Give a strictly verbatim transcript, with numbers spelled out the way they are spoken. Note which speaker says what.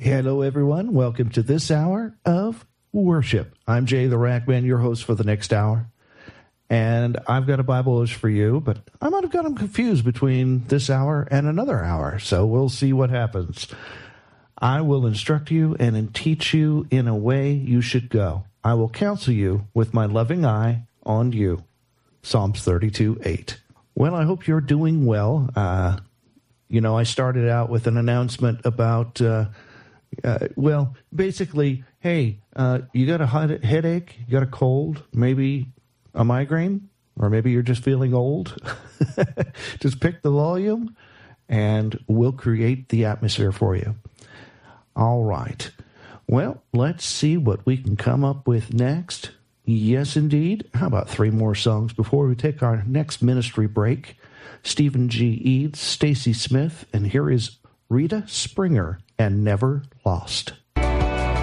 Speaker 1: Hello, everyone. Welcome to this hour of worship. I'm Jay the Rackman, your host for the next hour. And I've got a Bible verse for you, but I might have got them confused between this hour and another hour, so we'll see what happens. I will instruct you and teach you in a way you should go. I will counsel you with my loving eye on you. Psalms thirty-two eight. Well, I hope you're doing well. Uh, you know, I started out with an announcement about... Uh, Uh, well, basically, hey, uh, you got a headache, you got a cold, maybe a migraine, or maybe you're just feeling old. Just pick the volume, and we'll create the atmosphere for you. All right. Well, let's see what we can come up with next. Yes, indeed. How about three more songs before we take our next ministry break? Stephen G. Eads, Stacy Smith, and here is Rita Springer and Never Lost.